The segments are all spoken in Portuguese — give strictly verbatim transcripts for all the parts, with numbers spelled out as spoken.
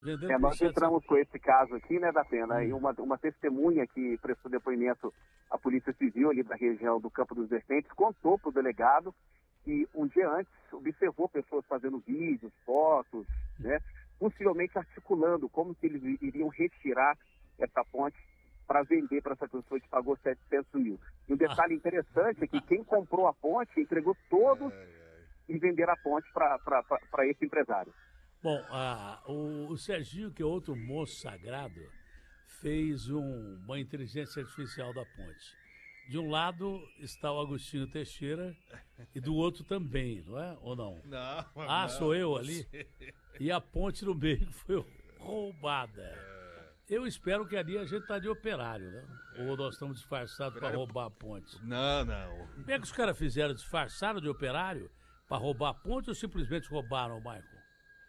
É, nós entramos com esse caso aqui, né, da pena, Hum. e uma, uma testemunha que prestou depoimento à Polícia Civil ali da região do Campo dos Vertentes contou para o delegado que um dia antes observou pessoas fazendo vídeos, fotos, né, possivelmente articulando como que eles iriam retirar essa ponte para vender para essa pessoa que pagou setecentos mil. E um detalhe interessante é que quem comprou a ponte entregou todos e venderam a ponte para esse empresário. Bom, ah, o, o Serginho, que é outro moço sagrado, fez um, uma inteligência artificial da ponte. De um lado está o Agostinho Teixeira e do outro também, não é? Ou não? Não. Ah, não, sou eu ali? você. E a ponte no meio foi roubada. Eu espero que ali a gente está de operário, né? Ou nós estamos disfarçados para roubar a ponte. Não, não. Como é que os caras fizeram? Disfarçaram de operário para roubar a ponte ou simplesmente roubaram, Michael?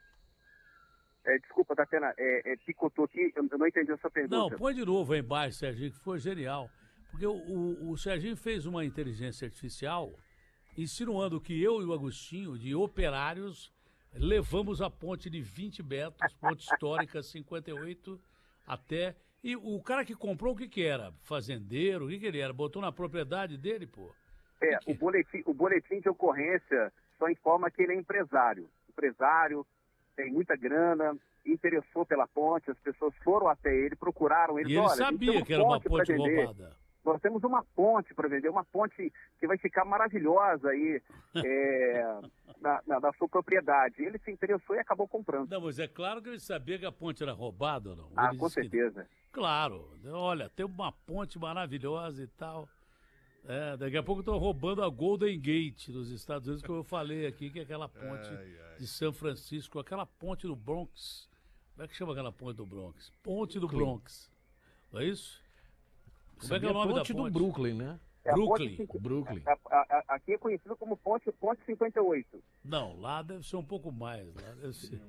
É, desculpa, Datena, é, é, picotou aqui, eu, eu não entendi essa pergunta. Não, põe de novo aí embaixo, Serginho, que foi genial. Porque o, o, o Serginho fez uma inteligência artificial insinuando que eu e o Agostinho, de operários, levamos a ponte de vinte metros, ponte histórica cinquenta e oito, até... E o cara que comprou, o que que era? Fazendeiro? O que que ele era? Botou na propriedade dele, pô? É, que... o, boletim, o boletim de ocorrência só informa que ele é empresário. Empresário, tem muita grana, interessou pela ponte, as pessoas foram até ele, procuraram ele. E ele olha, sabia que era uma ponte roubada. Nós temos uma ponte para vender, uma ponte que vai ficar maravilhosa aí é, na, na, na sua propriedade. Ele se interessou e acabou comprando. Não, mas é claro que ele sabia que a ponte era roubada ou não? Ah, Ele com disse que- certeza. Claro, olha, tem uma ponte maravilhosa e tal. É, daqui a pouco estão roubando a Golden Gate nos Estados Unidos, que eu falei aqui, que é aquela ponte Ai, ai. de São Francisco, aquela ponte do Bronx. Como é que chama aquela ponte do Bronx? Ponte do Bronx. Não é isso? Como é que é o nome da ponte ponte? do Brooklyn, né? É a Brooklyn. ponte cinqu- Brooklyn. a- a- a- aqui é conhecido como ponte, ponte cinquenta e oito. Não, lá deve ser um pouco mais. Lá deve ser.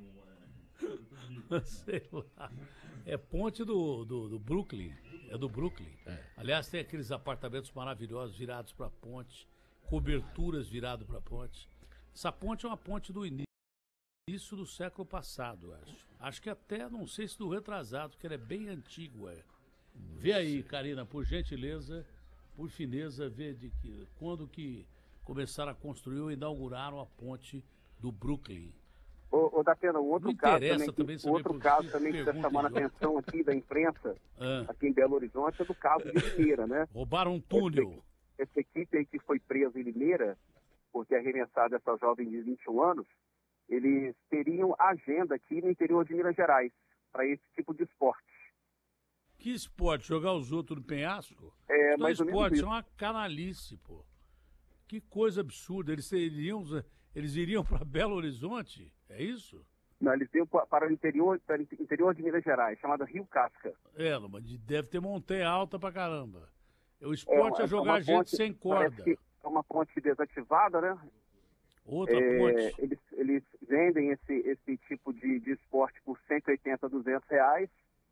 Sei lá. É ponte do, do, do Brooklyn. É do Brooklyn. Aliás, tem aqueles apartamentos maravilhosos virados para a ponte, coberturas viradas para a ponte. Essa ponte é uma ponte do início do século passado, acho. Acho que até, não sei se do retrasado, porque ela é bem antiga. Vê aí, Karina, por gentileza, por fineza, vê de que, quando que começaram a construir ou inauguraram a ponte do Brooklyn. Ô, ô Datena, o outro Não caso interessa também, também que, saber outro por caso que também que está pergunta chamando a idiota. atenção aqui da imprensa, Ah, aqui em Belo Horizonte, é do caso de Limeira, né? roubaram um túnel. Essa equipe aí que foi presa em Limeira, por ter arremessado essa jovem de vinte e um anos, eles teriam agenda aqui no interior de Minas Gerais, para esse tipo de esporte. Que esporte? Jogar os outros no penhasco? É, Isso não é mais ou menos esporte, isso. isso é uma canalice, pô. Que coisa absurda. Eles iriam, eles iriam para Belo Horizonte? É isso? Não, eles iam pa- para o interior, para o interior de Minas Gerais, chamada Rio Casca. É, mas deve ter montanha alta pra caramba. O É, esporte é, uma- jogar uma gente ponte- sem parece corda. que é uma ponte desativada, né? Outra É, ponte. eles, eles vendem esse, esse tipo de, de esporte por cento e oitenta, duzentos reais.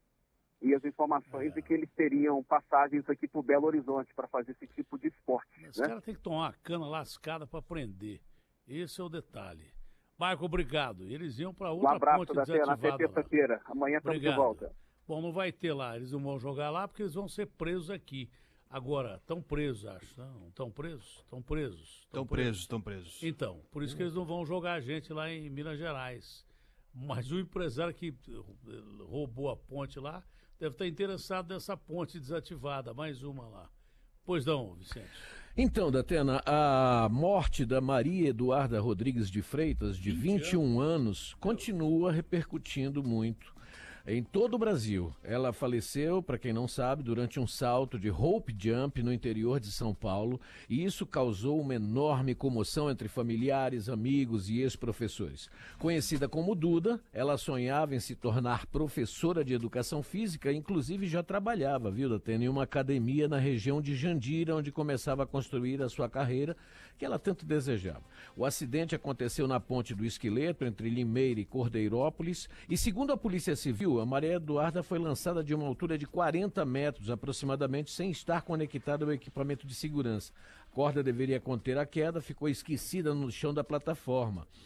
E as informações É. de que eles teriam passagens aqui para o Belo Horizonte para fazer esse tipo de esporte. Os Né? caras têm que tomar uma cana lascada pra prender. Esse é o detalhe. Marco, obrigado. Eles iam pra Um outra abraço ponte da Tena, até desativada lá. terça-feira. Amanhã estamos de Obrigado. volta. Bom, não vai ter lá, eles não vão jogar lá porque eles vão ser presos aqui. Agora, estão presos, acho. Não, estão presos? Estão presos. Estão presos, estão presos. Então, por isso que eles não vão jogar a gente lá em Minas Gerais. Mas o empresário que roubou a ponte lá deve estar interessado nessa ponte desativada, mais uma lá. Pois não, Vicente. Então, Datena, a morte da Maria Eduarda Rodrigues de Freitas, de vinte e um anos, continua repercutindo muito em todo o Brasil. Ela faleceu, para quem não sabe, durante um salto de rope jump no interior de São Paulo, e isso causou uma enorme comoção entre familiares, amigos e ex-professores. Conhecida como Duda, ela sonhava em se tornar professora de educação física, inclusive já trabalhava, viu, Datena, em uma academia na região de Jandira, onde começava a construir a sua carreira, que ela tanto desejava. O acidente aconteceu na Ponte do Esqueleto, entre Limeira e Cordeirópolis, e segundo a Polícia Civil, a Maria Eduarda foi lançada de uma altura de quarenta metros aproximadamente, sem estar conectada ao equipamento de segurança. A corda deveria conter a queda, ficou esquecida no chão da plataforma.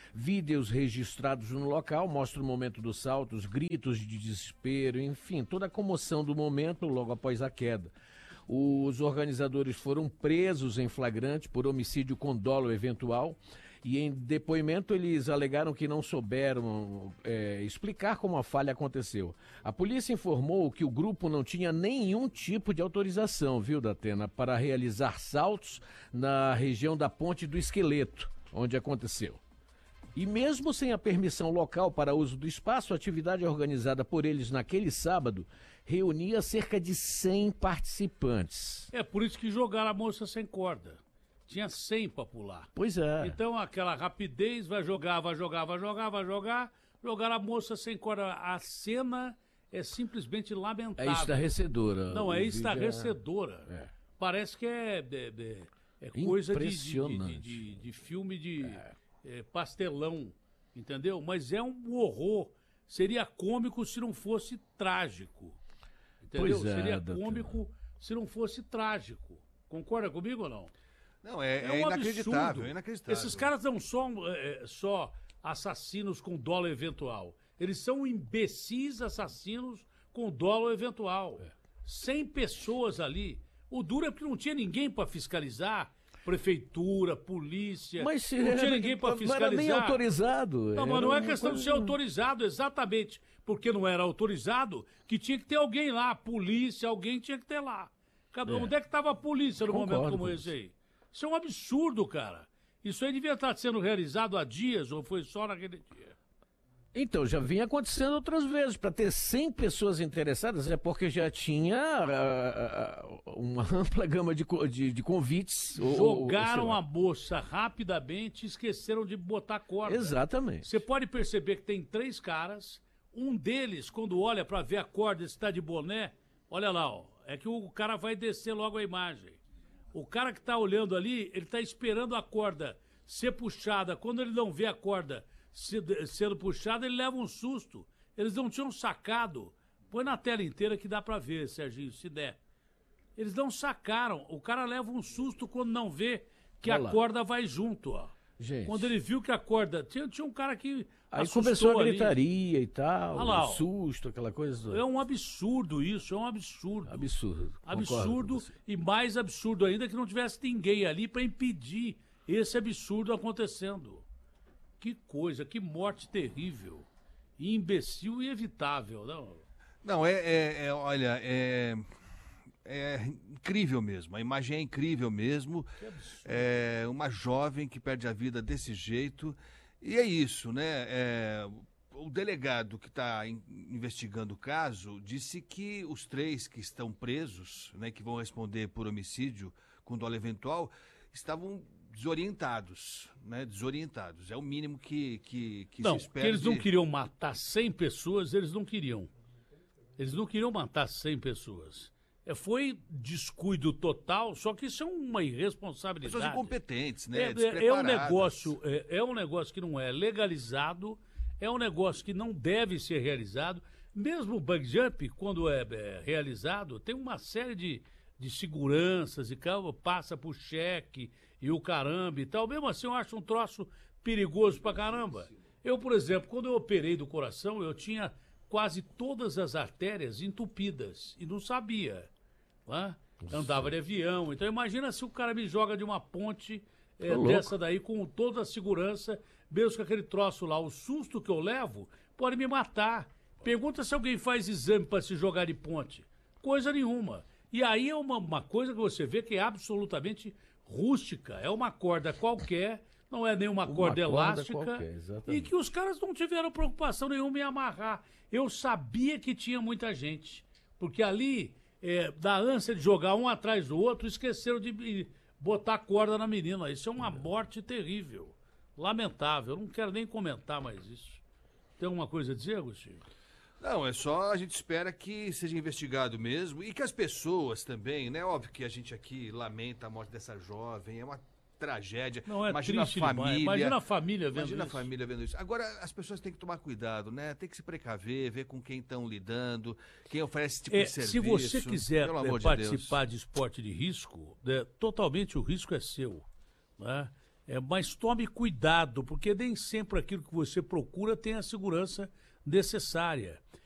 Vídeos registrados no local mostram o momento do salto, os gritos de desespero, enfim, toda a comoção do momento logo após a queda. Os organizadores foram presos em flagrante por homicídio com dolo eventual e em depoimento eles alegaram que não souberam é, explicar como a falha aconteceu. A polícia informou que o grupo não tinha nenhum tipo de autorização, viu, Datena, para realizar saltos na região da Ponte do Esqueleto, onde aconteceu. E mesmo sem a permissão local para uso do espaço, a atividade organizada por eles naquele sábado reunia cerca de cem participantes. É por isso que jogaram a moça sem corda. Tinha cem para pular. Pois é. Então aquela rapidez, vai jogar, vai jogar, vai jogar, vai jogar, jogar a moça sem corda. A cena é simplesmente lamentável. É estarrecedora. Não, é estarrecedora. É. Parece que é, é, é, é coisa de, de, de, de, de filme de é. É, pastelão, entendeu? Mas é um horror. Seria cômico se não fosse trágico. Entendeu? Pois é, Seria doutor. cômico se não fosse trágico. Concorda comigo ou não? Não, é, É é um inacreditável, absurdo. é inacreditável. Esses caras não são é, só assassinos com dolo eventual. Eles são imbecis assassinos com dolo eventual. É. cem pessoas ali. O duro é porque não tinha ninguém para fiscalizar. Prefeitura, polícia. Mas se não tinha era, ninguém para fiscalizar. Não era nem autorizado. Não, mas não é questão de ser autorizado, exatamente. Porque não era autorizado que tinha que ter alguém lá. Polícia, alguém tinha que ter lá. Cada... É. Onde é que estava a polícia no Concordo momento como esse aí? Isso é um absurdo, cara. Isso aí devia estar sendo realizado há dias ou foi só naquele dia? Então, já vinha acontecendo outras vezes. Para ter cem pessoas interessadas é porque já tinha uh, uh, uma ampla gama de, de, de convites. Jogaram ou, ou, a moça rapidamente e esqueceram de botar corda. Exatamente. Você pode perceber que tem três caras. Um deles, quando olha para ver a corda, está de boné. Olha lá, ó. É que o cara vai descer logo a imagem. O cara que está olhando ali, ele está esperando a corda ser puxada. Quando ele não vê a corda sendo puxada, ele leva um susto. Eles não tinham sacado. Põe na tela inteira que dá para ver, Serginho, se der. Eles não sacaram. O cara leva um susto quando não vê que Olha a lá. corda vai junto, ó. Gente. Quando ele viu que a corda... Tinha, tinha um cara que Aí assustou começou a ali. gritaria e tal, Olha lá, um susto, aquela coisa. É um absurdo isso, é um absurdo. Absurdo. Absurdo e mais absurdo ainda que não tivesse ninguém ali para impedir esse absurdo acontecendo. Que coisa, que morte terrível. Imbecil e evitável, não? Não, é, é, é olha, é, é incrível mesmo. A imagem é incrível mesmo. Que absurdo. É uma jovem que perde a vida desse jeito. E é isso, né? É, o delegado que está investigando o caso disse que os três que estão presos, né, que vão responder por homicídio com dolo eventual, estavam desorientados, né? Desorientados. É o mínimo que, que, que não, se espera. que eles de... não queriam matar cem pessoas, eles não queriam. Eles não queriam matar cem pessoas. É, foi descuido total, só que isso é uma irresponsabilidade. Pessoas incompetentes, né? É, é, é um negócio, é, é um negócio que não é legalizado, é um negócio que não deve ser realizado. Mesmo o bug jump, quando é, é realizado, tem uma série de, de seguranças e calma, passa por cheque e o caramba e tal. Mesmo assim, eu acho um troço perigoso pra caramba. Eu, por exemplo, quando eu operei do coração, eu tinha quase todas as artérias entupidas e não sabia. Né? Andava de avião. Então imagina se o cara me joga de uma ponte é, dessa daí com toda a segurança, mesmo com aquele troço lá. O susto que eu levo pode me matar. Pergunta se alguém faz exame para se jogar de ponte. Coisa nenhuma. E aí é uma, uma coisa que você vê que é absolutamente rústica. É uma corda qualquer, não é nenhuma Uma corda corda elástica. qualquer, exatamente. E que os caras não tiveram preocupação nenhuma em amarrar. Eu sabia que tinha muita gente. Porque ali, é, da ânsia de jogar um atrás do outro, esqueceram de botar corda na menina. Isso é uma morte terrível. Lamentável. Eu não quero nem comentar mais isso. Tem alguma coisa a dizer, Agostinho? Não, é só a gente espera que seja investigado mesmo e que as pessoas também, né? Óbvio que a gente aqui lamenta a morte dessa jovem, é uma tragédia. Não, é imagina triste a família. demais. Imagina a família vendo Imagina isso. a família vendo isso. Agora, as pessoas têm que tomar cuidado, né? Tem que se precaver, ver com quem estão lidando, quem oferece esse tipo É, de serviço. se você quiser pelo é, amor de participar Deus. de esporte de risco, né, totalmente o risco é seu. Né? É, mas tome cuidado, porque nem sempre aquilo que você procura tem a segurança necessária.